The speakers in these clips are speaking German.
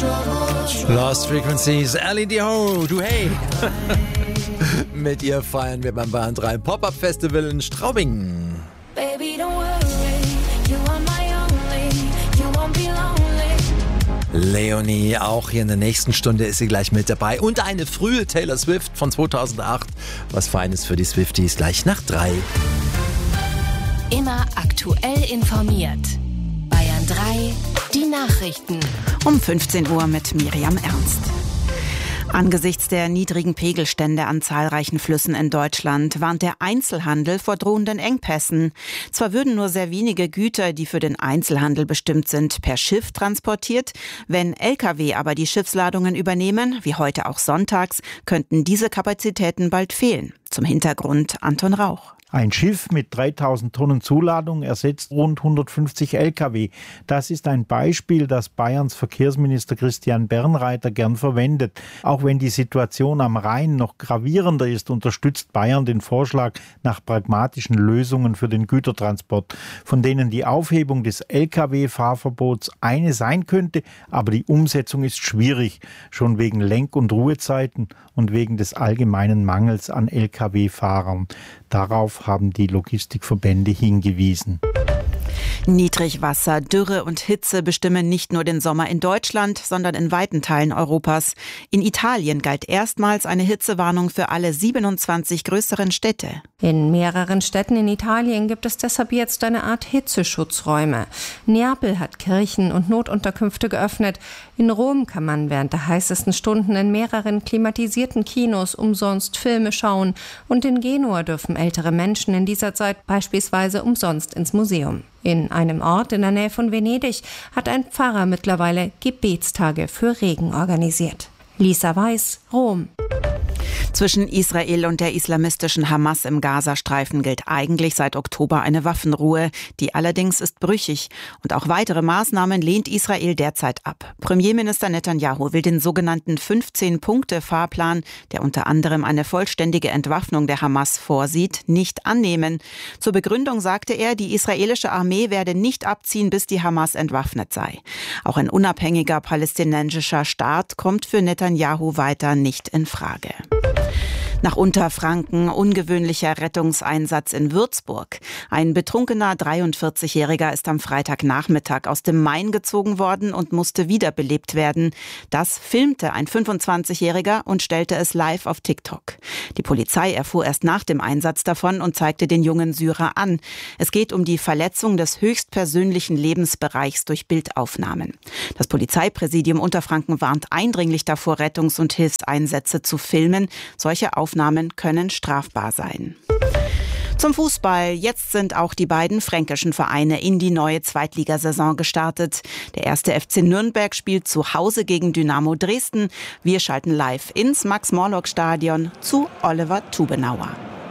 Lost Frequencies, LED Ho, du hey. Mit ihr feiern wir beim Bayern 3 Pop-Up Festival in Straubing. Baby, don't worry, you are my only, you won't be lonely. Leonie, auch hier in der nächsten Stunde ist sie gleich mit dabei. Und eine frühe Taylor Swift von 2008. Was Feines für die Swifties gleich nach 3. Immer aktuell informiert. Bayern 3, die Nachrichten. Um 15 Uhr mit Miriam Ernst. Angesichts der niedrigen Pegelstände an zahlreichen Flüssen in Deutschland warnt der Einzelhandel vor drohenden Engpässen. Zwar würden nur sehr wenige Güter, die für den Einzelhandel bestimmt sind, per Schiff transportiert. Wenn Lkw aber die Schiffsladungen übernehmen, wie heute auch sonntags, könnten diese Kapazitäten bald fehlen. Zum Hintergrund Anton Rauch. Ein Schiff mit 3000 Tonnen Zuladung ersetzt rund 150 Lkw. Das ist ein Beispiel, das Bayerns Verkehrsminister Christian Bernreiter gern verwendet. Auch wenn die Situation am Rhein noch gravierender ist, unterstützt Bayern den Vorschlag nach pragmatischen Lösungen für den Gütertransport, von denen die Aufhebung des Lkw-Fahrverbots eine sein könnte, aber die Umsetzung ist schwierig, schon wegen Lenk- und Ruhezeiten und wegen des allgemeinen Mangels an Lkw-Fahrern. Darauf haben die Logistikverbände hingewiesen. Niedrigwasser, Dürre und Hitze bestimmen nicht nur den Sommer in Deutschland, sondern in weiten Teilen Europas. In Italien galt erstmals eine Hitzewarnung für alle 27 größeren Städte. In mehreren Städten in Italien gibt es deshalb jetzt eine Art Hitzeschutzräume. Neapel hat Kirchen und Notunterkünfte geöffnet. In Rom kann man während der heißesten Stunden in mehreren klimatisierten Kinos umsonst Filme schauen. Und in Genua dürfen ältere Menschen in dieser Zeit beispielsweise umsonst ins Museum. In einem Ort in der Nähe von Venedig hat ein Pfarrer mittlerweile Gebetstage für Regen organisiert. Lisa Weiß, Rom. Zwischen Israel und der islamistischen Hamas im Gazastreifen gilt eigentlich seit Oktober eine Waffenruhe. Die allerdings ist brüchig. Und auch weitere Maßnahmen lehnt Israel derzeit ab. Premierminister Netanyahu will den sogenannten 15-Punkte-Fahrplan, der unter anderem eine vollständige Entwaffnung der Hamas vorsieht, nicht annehmen. Zur Begründung sagte er, die israelische Armee werde nicht abziehen, bis die Hamas entwaffnet sei. Auch ein unabhängiger palästinensischer Staat kommt für Netanyahu weiter nicht in Frage. Nach Unterfranken ungewöhnlicher Rettungseinsatz in Würzburg. Ein betrunkener 43-Jähriger ist am Freitagnachmittag aus dem Main gezogen worden und musste wiederbelebt werden. Das filmte ein 25-Jähriger und stellte es live auf TikTok. Die Polizei erfuhr erst nach dem Einsatz davon und zeigte den jungen Syrer an. Es geht um die Verletzung des höchstpersönlichen Lebensbereichs durch Bildaufnahmen. Das Polizeipräsidium Unterfranken warnt eindringlich davor, Rettungs- und Hilfseinsätze zu filmen. Solche Aufnahmen können strafbar sein. Zum Fußball. Jetzt sind auch die beiden fränkischen Vereine in die neue Zweitligasaison gestartet. Der erste FC Nürnberg spielt zu Hause gegen Dynamo Dresden. Wir schalten live ins Max-Morlock-Stadion zu Oliver Tubenauer.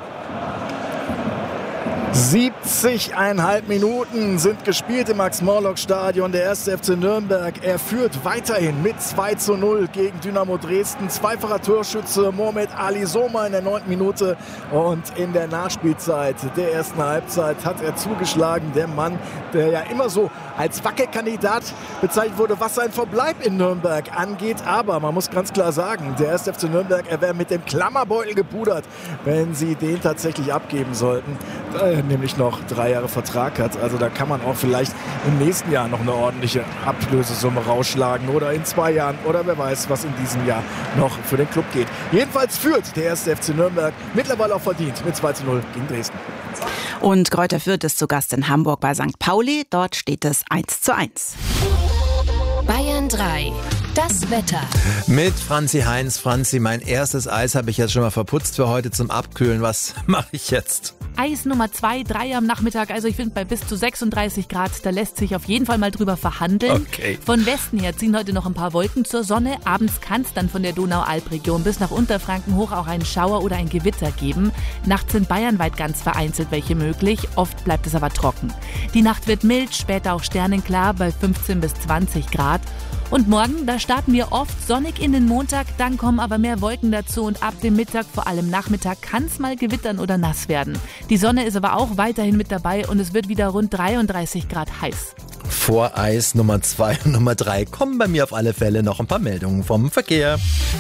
70,5 Minuten sind gespielt im Max-Morlock-Stadion. Der erste FC Nürnberg, er führt weiterhin mit 2:0 gegen Dynamo Dresden. Zweifacher Torschütze Mohamed Ali Soma in der 9. Minute. Und in der Nachspielzeit der ersten Halbzeit hat er zugeschlagen. Der Mann, der ja immer so als Wackelkandidat bezeichnet wurde, was sein Verbleib in Nürnberg angeht. Aber man muss ganz klar sagen, der erste FC Nürnberg, er wäre mit dem Klammerbeutel gepudert, wenn sie den tatsächlich abgeben sollten. Nämlich noch 3 Jahre Vertrag hat. Also da kann man auch vielleicht im nächsten Jahr noch eine ordentliche Ablösesumme rausschlagen oder in 2 Jahren oder wer weiß, was in diesem Jahr noch für den Club geht. Jedenfalls führt der erste FC Nürnberg mittlerweile auch verdient mit 2:0 gegen Dresden. Und Greuther Fürth ist zu Gast in Hamburg bei St. Pauli. Dort steht es 1:1. Bayern 3. Das Wetter. Mit Franzi Heinz. Franzi, mein erstes Eis habe ich jetzt schon mal verputzt für heute zum Abkühlen. Was mache ich jetzt? Eis Nummer 2, 3 am Nachmittag. Also ich finde, bei bis zu 36 Grad, da lässt sich auf jeden Fall mal drüber verhandeln. Okay. Von Westen her ziehen heute noch ein paar Wolken zur Sonne. Abends kann es dann von der Donau-Alb-Region bis nach Unterfranken hoch auch einen Schauer oder ein Gewitter geben. Nachts sind bayernweit ganz vereinzelt welche möglich. Oft bleibt es aber trocken. Die Nacht wird mild, später auch sternenklar bei 15 bis 20 Grad. Und morgen, da starten wir oft sonnig in den Montag, dann kommen aber mehr Wolken dazu und ab dem Mittag, vor allem Nachmittag, kann es mal gewittern oder nass werden. Die Sonne ist aber auch weiterhin mit dabei und es wird wieder rund 33 Grad heiß. Vor Eis Nummer 2 und Nummer 3 kommen bei mir auf alle Fälle noch ein paar Meldungen vom Verkehr.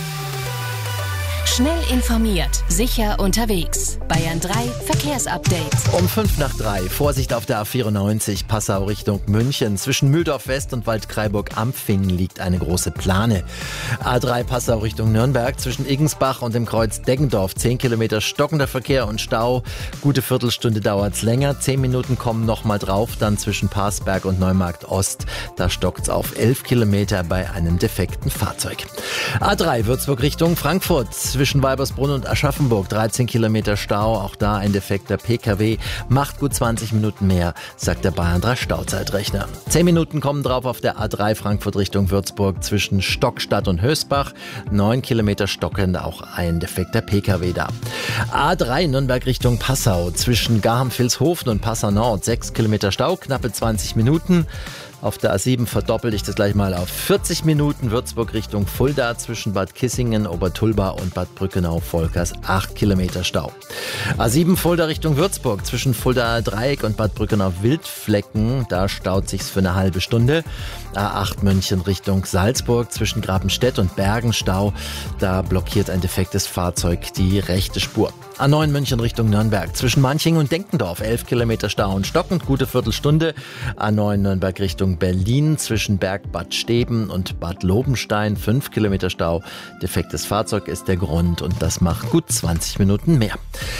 Schnell informiert, sicher unterwegs. Bayern 3 Verkehrsupdate. Um 2:05. Vorsicht auf der A94 Passau Richtung München. Zwischen Mühldorf West und Waldkraiburg-Ampfing liegt eine große Plane. A3 Passau Richtung Nürnberg. Zwischen Iggensbach und dem Kreuz Deggendorf 10 Kilometer stockender Verkehr und Stau. Gute Viertelstunde dauert's länger. 10 Minuten kommen nochmal drauf. Dann zwischen Parsberg und Neumarkt Ost. Da stockt's auf 11 Kilometer bei einem defekten Fahrzeug. A3 Würzburg Richtung Frankfurt. Zwischen Weibersbrunn und Aschaffenburg 13 Kilometer Stau, auch da ein defekter PKW, macht gut 20 Minuten mehr, sagt der Bayern 3 Stauzeitrechner. 10 Minuten kommen drauf auf der A3 Frankfurt Richtung Würzburg zwischen Stockstadt und Hösbach, 9 Kilometer stockend, auch ein defekter PKW da. A3 Nürnberg Richtung Passau zwischen Garham-Vilshofen und Passau Nord 6 Kilometer Stau, knappe 20 Minuten. Auf der A7 verdoppel ich das gleich mal auf 40 Minuten. Würzburg Richtung Fulda zwischen Bad Kissingen, Obertulba und Bad Brückenau-Volkers 8 Kilometer Stau. A7 Fulda Richtung Würzburg zwischen Fulda Dreieck und Bad Brückenau-Wildflecken. Da staut sich's für eine halbe Stunde. A8 München Richtung Salzburg zwischen Grabenstedt und Bergen Stau. Da blockiert ein defektes Fahrzeug die rechte Spur. A9 München Richtung Nürnberg zwischen Manching und Denkendorf 11 Kilometer Stau und stockend, gute Viertelstunde. A9 Nürnberg Richtung Berlin zwischen Berg-Bad Steben und Bad Lobenstein 5 Kilometer Stau. Defektes Fahrzeug ist der Grund und das macht gut 20 Minuten mehr.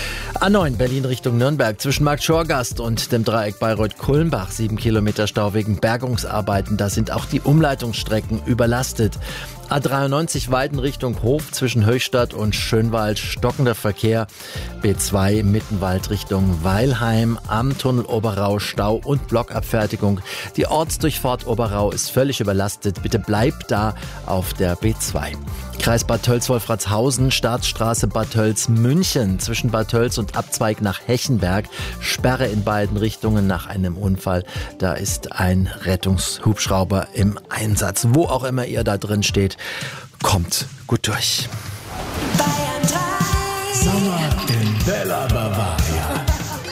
A9 Berlin Richtung Nürnberg zwischen Markt Schorgast und dem Dreieck Bayreuth-Kulmbach 7 Kilometer Stau wegen Bergungsarbeiten. Da sind auch die Umleitungsstrecken überlastet. A93 Weiden Richtung Hof zwischen Höchstadt und Schönwald stockender Verkehr. B2 Mittenwald Richtung Weilheim am Tunnel Oberau Stau und Blockabfertigung. Die Ortsdurchfahrt Oberau ist völlig überlastet. Bitte bleibt da auf der B2. Kreis Bad Tölz-Wolfratshausen, Staatsstraße Bad Tölz München zwischen Bad Tölz und Abzweig nach Hechenberg. Sperre in beiden Richtungen nach einem Unfall. Da ist ein Rettungshubschrauber im Einsatz. Wo auch immer ihr da drin steht, kommt gut durch. Bayern 3. Sommer in Bella Bavaria.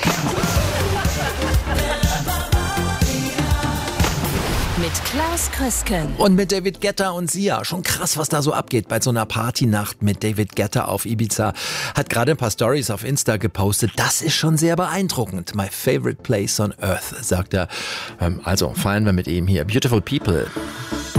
Mit Klaus Krüsken. Und mit David Guetta und Sia. Schon krass, was da so abgeht bei so einer Partynacht mit David Guetta auf Ibiza. Hat gerade ein paar Stories auf Insta gepostet. Das ist schon sehr beeindruckend. My favorite place on earth, sagt er. Also feiern wir mit ihm hier. Beautiful People.